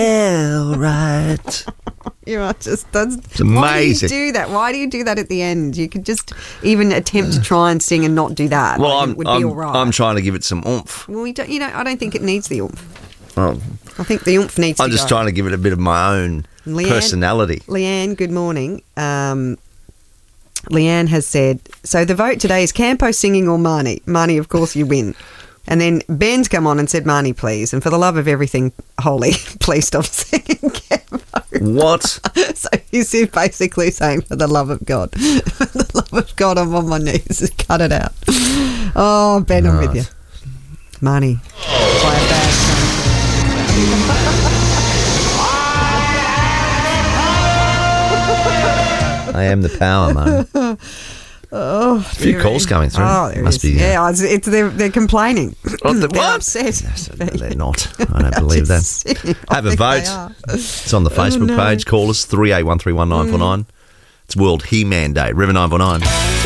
All right. You're just, that's amazing. Why do you do that? Why do you do that at the end? You could just even attempt to try and sing and not do that. Well, it would be all right. I'm trying to give it some oomph. Well, I don't think it needs the oomph. Oh, I think the oomph needs to go. I'm just trying to give it a bit of my own personality. Leanne, good morning. Leanne has said, so the vote today is Campo singing or Marnie. Marnie, of course, you win. And then Ben's come on and said, Marnie, please. And for the love of everything holy, please stop singing Campo. What? So he's basically saying, for the love of God. For the love of God, I'm on my knees. Cut it out. Oh, Ben, I'm with you. Marnie, play a bad song. I am the power, man. Oh, a few calls coming through. Oh, there must is. be. Yeah, they're complaining. Oh, they're what? upset. No, they're not. I don't believe that. Have a vote. It's on the Facebook page. Call us 38131949. It's World He-Man Day. River 949.